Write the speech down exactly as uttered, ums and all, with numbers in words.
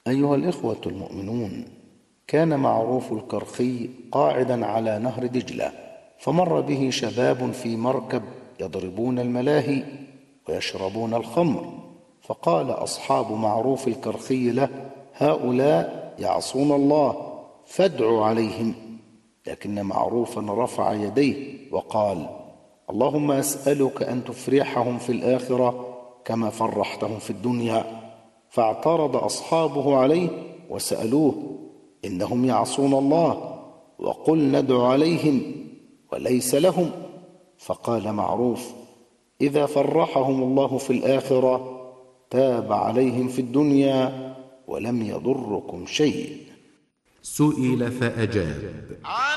أيها الإخوة المؤمنون، كان معروف الكرخي قاعدا على نهر دجلة، فمر به شباب في مركب يضربون الملاهي ويشربون الخمر، فقال أصحاب معروف الكرخي له: هؤلاء يعصون الله فادعوا عليهم. لكن معروفا رفع يديه وقال: اللهم أسألك أن تفرحهم في الآخرة كما فرحتهم في الدنيا. فاعترض أصحابه عليه وسألوه: إنهم يعصون الله وقل ندعو عليهم وليس لهم. فقال معروف: إذا فرحهم الله في الآخرة تاب عليهم في الدنيا ولم يضركم شيء. سئل فأجاب: